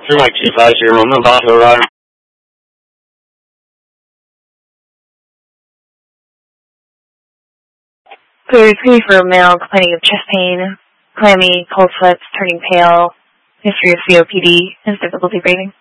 Mike 250, move off the run. Clear 3 for a male complaining of chest pain, clammy, cold sweats, turning pale, history of COPD, and difficulty breathing.